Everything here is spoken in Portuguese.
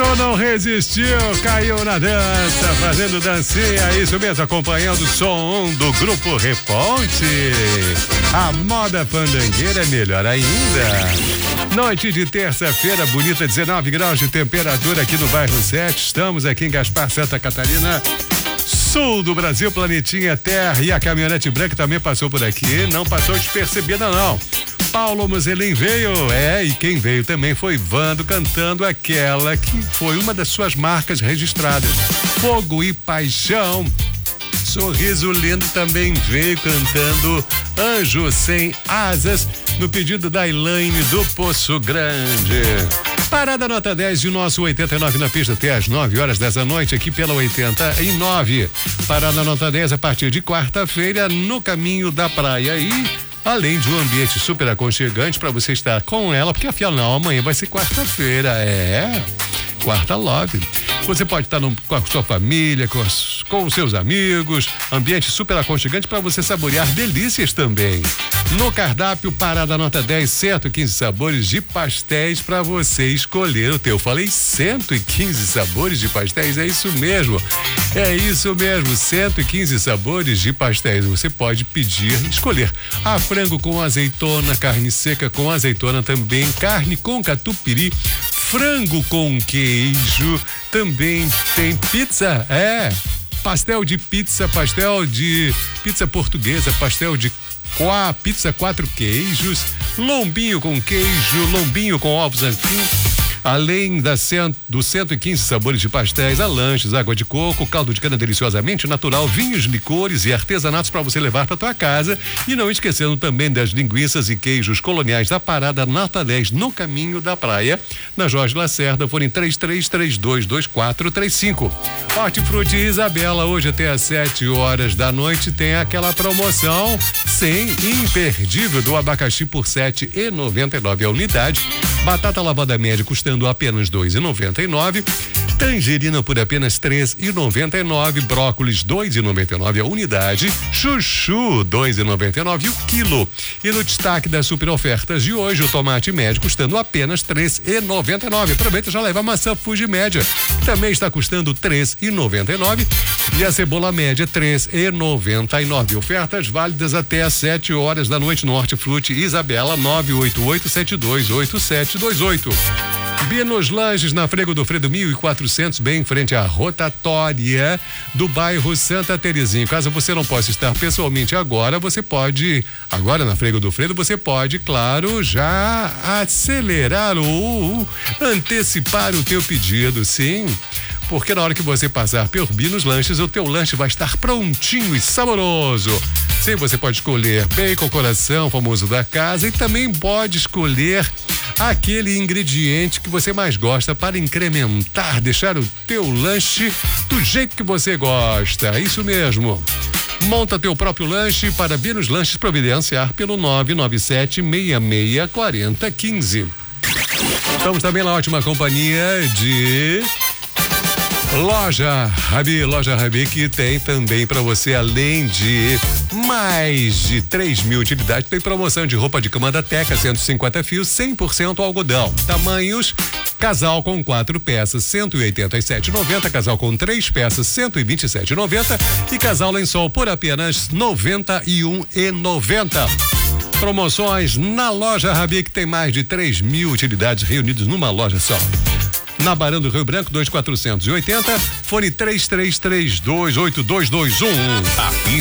Parou, não resistiu, caiu na dança, fazendo dancinha, isso mesmo, acompanhando o som do Grupo Reponte. A moda fandangueira é melhor ainda. Noite de terça-feira, bonita, 19 graus de temperatura aqui no bairro 7. Estamos aqui em Gaspar, Santa Catarina, sul do Brasil, planetinha Terra. E a caminhonete branca também passou por aqui, não passou despercebida não. Paulo Muzelin veio, e quem veio também foi Vando, cantando aquela que foi uma das suas marcas registradas, Fogo e Paixão. Sorriso Lindo também veio cantando Anjo Sem Asas, no pedido da Elaine do Poço Grande. Parada nota 10 de nosso 89 na pista até às 9 horas dessa noite aqui pela 89. Parada nota 10 a partir de quarta-feira no caminho da praia além de um ambiente super aconchegante para você estar com ela, porque afinal amanhã vai ser quarta-feira, quarta love. Você pode estar com a sua família, com os seus amigos, ambiente super aconchegante para você saborear delícias também. No cardápio, parada nota 10, 115 sabores de pastéis para você escolher o teu. Falei 115 sabores de pastéis, é isso mesmo, 115 sabores de pastéis. Você pode escolher frango com azeitona, carne seca com azeitona também, carne com catupiry, frango com queijo, também tem pizza, pastel de pizza portuguesa, pizza 4 queijos, lombinho com queijo, lombinho com ovos anfim. Além dos 115 sabores de pastéis, há lanches, água de coco, caldo de cana deliciosamente natural, vinhos, licores e artesanatos para você levar para tua casa. E não esquecendo também das linguiças e queijos coloniais da parada nota 10 no caminho da praia, na Jorge Lacerda, fone 33322435. Hortifruti Isabela, hoje até às 7 horas da noite tem aquela promoção imperdível do abacaxi por R$7,99 a unidade, batata lavada média custando apenas R$2,99, tangerina por apenas R$3,99, brócolis R$2,99 a unidade, chuchu R$2,99 o quilo. E no destaque das super ofertas de hoje, o tomate médio custando apenas R$3,99. Aproveita, já leva a maçã Fuji média, que também está custando R$3,99, e a cebola média R$3,99. Ofertas válidas até às 7 horas da noite no Hortifruti Isabela, 988-728728. Binos Lanches, na Frego do Fredo 1400, bem em frente à rotatória do bairro Santa Terezinha. Caso você não possa estar pessoalmente agora na Frego do Fredo, você pode, claro, já acelerar ou antecipar o teu pedido, sim. Porque na hora que você passar por Binos Lanches, o teu lanche vai estar prontinho e saboroso. Sim, você pode escolher bacon, coração, famoso da casa, e também pode escolher aquele ingrediente que você mais gosta para incrementar, deixar o teu lanche do jeito que você gosta. Isso mesmo. Monta teu próprio lanche para Binos Lanches providenciar pelo 997-664015. Estamos também na ótima companhia de Loja Rabi, que tem também para você, além de mais de 3.000 utilidades, tem promoção de roupa de cama da Teca, 150 fios, 100% algodão. Tamanhos: casal com 4 peças, R$187,90, casal com 3 peças, R$127,90 e casal lençol por apenas R$91,90. Promoções na Loja Rabi, que tem mais de 3.000 utilidades reunidas numa loja só. Na Barão do Rio Branco, 2480, fone 33328221.